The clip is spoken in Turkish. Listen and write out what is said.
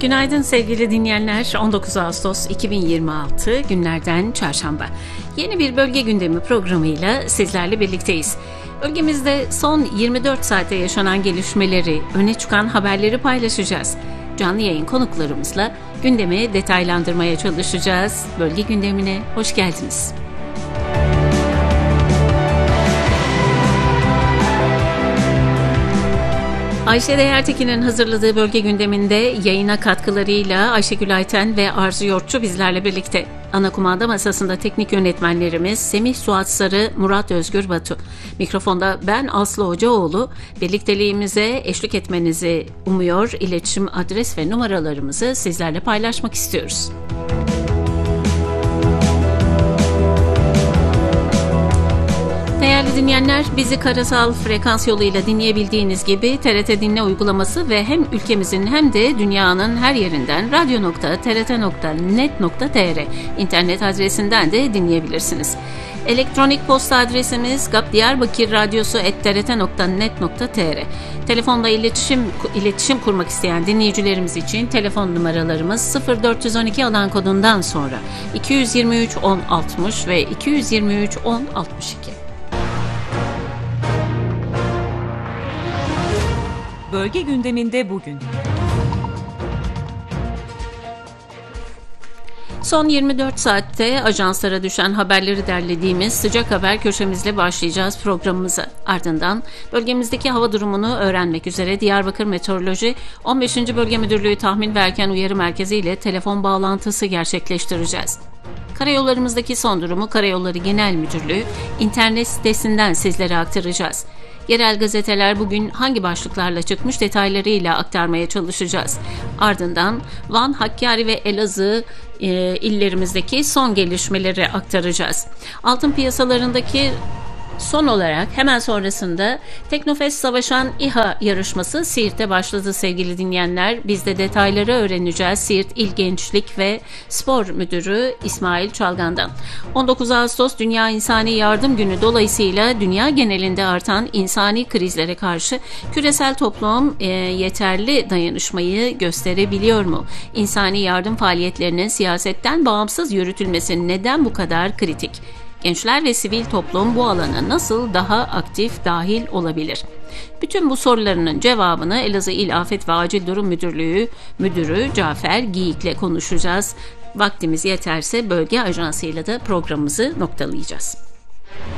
Günaydın sevgili dinleyenler. 19 Ağustos 2026 günlerden çarşamba. Yeni bir bölge gündemi programıyla sizlerle birlikteyiz. Bölgemizde son 24 saatte yaşanan gelişmeleri, öne çıkan haberleri paylaşacağız. Canlı yayın konuklarımızla gündemi detaylandırmaya çalışacağız. Bölge gündemine hoş geldiniz. Ayşe Değertekin'in hazırladığı bölge gündeminde yayına katkılarıyla Ayşegül Ayten ve Arzu Yoğurtçu bizlerle birlikte. Ana kumanda masasında teknik yönetmenlerimiz Semih Suat Sarı, Murat Özgür Batu. Mikrofonda ben Aslı Hocaoğlu. Birlikteliğimize eşlik etmenizi umuyor. İletişim adres ve numaralarımızı sizlerle paylaşmak istiyoruz. Değerli dinleyenler, bizi karasal frekans yoluyla dinleyebildiğiniz gibi TRT Dinle uygulaması ve hem ülkemizin hem de dünyanın her yerinden radyo.trt.net.tr internet adresinden de dinleyebilirsiniz. Elektronik posta adresimiz gapdiyarbakirradyosu@trt.net.tr. Telefonda iletişim kurmak isteyen dinleyicilerimiz için telefon numaralarımız 0412 alan kodundan sonra 223 1060 ve 223 1062. Bölge gündeminde bugün. Son 24 saatte ajanslara düşen haberleri derlediğimiz sıcak haber köşemizle başlayacağız programımıza. Ardından bölgemizdeki hava durumunu öğrenmek üzere Diyarbakır Meteoroloji 15. Bölge Müdürlüğü Tahmin ve Erken Uyarı Merkezi ile telefon bağlantısı gerçekleştireceğiz. Karayollarımızdaki son durumu Karayolları Genel Müdürlüğü internet sitesinden sizlere aktaracağız. Yerel gazeteler bugün hangi başlıklarla çıkmış detaylarıyla aktarmaya çalışacağız. Ardından Van, Hakkari ve Elazığ illerimizdeki son gelişmeleri aktaracağız. Altın piyasalarındaki son olarak hemen sonrasında Teknofest Savaşan İHA yarışması Siirt'te başladı sevgili dinleyenler. Biz de detayları öğreneceğiz Siirt İl Gençlik ve Spor Müdürü İsmail Çalgan'dan. 19 Ağustos Dünya İnsani Yardım Günü dolayısıyla dünya genelinde artan insani krizlere karşı küresel toplum yeterli dayanışmayı gösterebiliyor mu? İnsani yardım faaliyetlerinin siyasetten bağımsız yürütülmesi neden bu kadar kritik? Gençler ve sivil toplum bu alana nasıl daha aktif dahil olabilir? Bütün bu sorularının cevabını Elazığ İl Afet ve Acil Durum Müdürlüğü Müdürü Cafer Giyik'le konuşacağız. Vaktimiz yeterse bölge ajansıyla da programımızı noktalayacağız.